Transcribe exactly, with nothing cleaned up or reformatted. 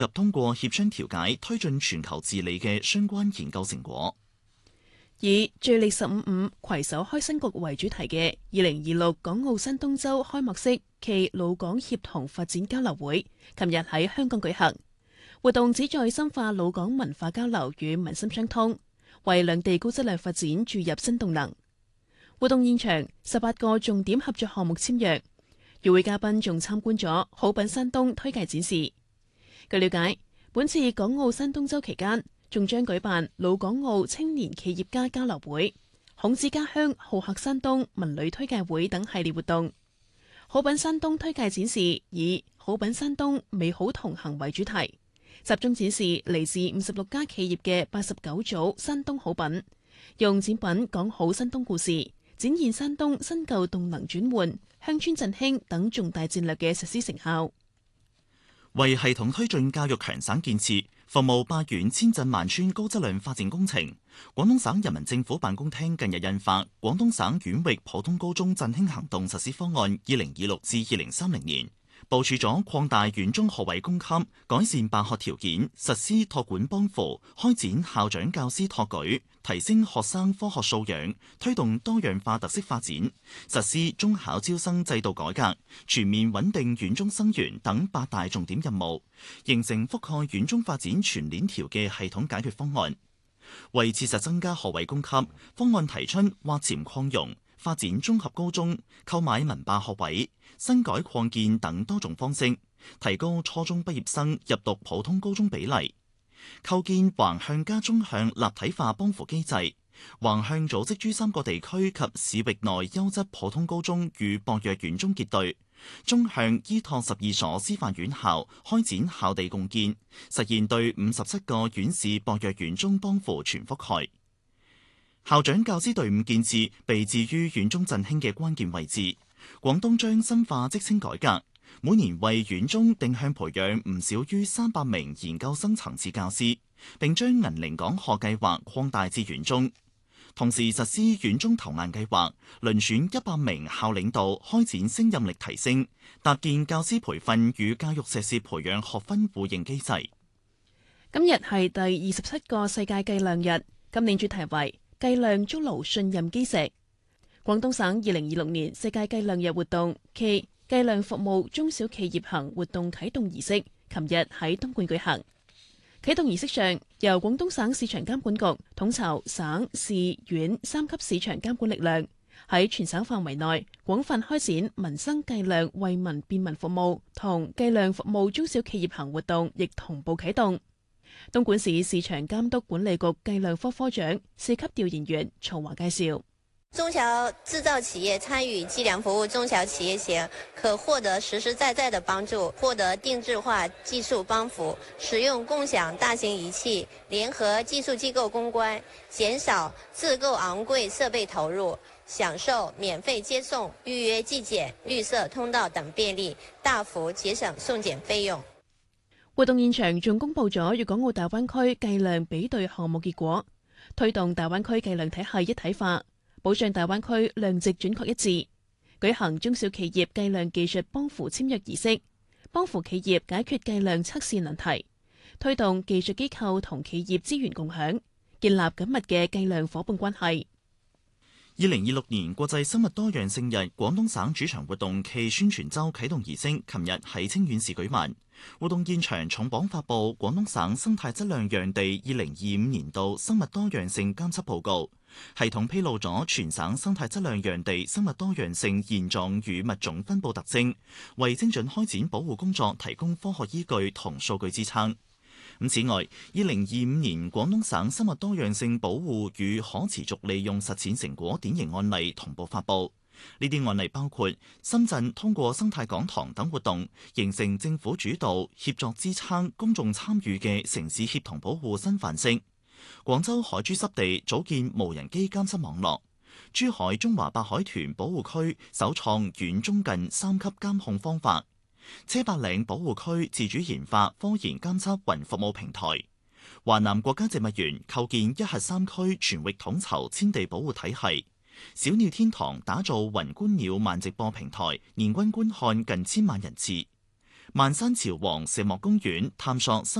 及通過協商調解推進全球治理嘅相關研究成果。 以聚力十五五攜手開新局為主題嘅二零二六港澳新東周開幕式暨老港協同發展交流會，琴日喺香港舉行。活動旨在深化老港文化交流與民心相通，為兩地高質量發展注入新動能。活動現場，十八個重點合作項目簽約，與會嘉賓仲參觀咗好品山東推介展示。據了解，本次港澳新東周期間，仲將舉辦老港澳青年企業家交流會、孔子家鄉好客山東文旅推介會等系列活動。好品山東推介展示以好品山東美好同行為主題，集中展示嚟自五十六家企業嘅八十九組山東好品，用展品講好山東故事，展現山東新舊動能轉換、鄉村振興等重大戰略嘅實施成效。 為系統推進教育強省建設，服務百縣千鎮萬村高質量發展工程，廣東省人民政府辦公廳近日印發《廣東省縣域普通高中振興行動實施方案（二零二六至二零三零年）》，部署咗擴大縣中學位供給、改善辦學條件、實施託管幫扶、開展校長教師托舉、提升學生科學素養、推動多樣化特色發展、實施中考招生制度改革、全面穩定縣中生源等八大重點任務，形成覆蓋縣中發展全鏈條嘅系統解決方案。為切實增加學位供給，方案提出挖潛擴容、發展綜合高中、購買文憑學位、新改擴建等多種方式，提高初中畢業生入讀普通高中比例。構建橫向加縱向立體化幫扶機制，橫向組織珠三角地區及市域內優質普通高中與薄弱縣中結對，縱向依託十二所師範院校開展校地共建，實現對五十七個縣市薄弱縣中幫扶全覆蓋。校長教師隊伍建設被置於縣中振興嘅關鍵位置。廣東將深化職稱改革，每年為縣中定向培養唔少於三百名研究生層次教師，並將銀齡講學計劃擴大至縣中。同時實施縣中投顏計劃，遴選一百名校領導開展升任力提升，搭建教師培訓與教育碩士培養學分互認機制。 今日係第二十七個世界計量日，今年主題為計量築牢信任基石。廣東省二零二六年世界計量日活動暨計量服務中小企業行活動啟動儀式，琴日喺東莞舉行。啟動儀式上，由廣東省市場監管局統籌省、市、縣三級市場監管力量，喺全省範圍內廣泛開展民生計量為民便民服務同計量服務中小企業行活動，亦同步啟動。東莞市市場監督管理局計量科科長、四級調研員曹華介紹。 中小製造企業參與計量服務中小企業前，可獲得實實在在的幫助，獲得定制化技術幫扶，使用共享大型儀器，聯合技術機構攻關，減少自購昂貴設備投入，享受免費接送、預約寄檢、綠色通道等便利，大幅節省送檢費用。 活動現場仲公佈咗粵港澳大灣區計量比對項目結果，推動大灣區計量體系一體化，保障大灣區量值準確一致。舉行中小企業計量技術幫扶簽約儀式，幫扶企業解決計量測試難題，推動技術機構同企業資源共享，建立緊密嘅計量夥伴關係。 二零二六年國際生物多樣性日廣東省主場活動暨宣傳周啟動儀式，琴日喺清遠市舉辦。活動現場重磅發布廣東省生態質量樣地二零二五年度生物多樣性監測報告，系統披露咗全省生態質量樣地生物多樣性現狀與物種分佈特徵，為精準開展保護工作提供科學依據同數據支撐。咁此外，二零二五年廣東省生物多樣性保護與可持續利用實踐成果典型案例同步發布。呢啲案例包括深圳通過生態講堂等活動，形成政府主導、協作支撐、公眾參與嘅城市協同保護新範式；廣州海珠濕地組建無人機監測網絡；珠海中華白海豚保護區首創遠中近三級監控方法；車白嶺保護區自主研發科研監測雲服務平台；華南國家植物園構建一核三區全域統籌遷地保護體系。小鳥天堂打造雲觀鳥慢直播平台，年均觀看近千萬人次。 萬山朝王石墨公園探索新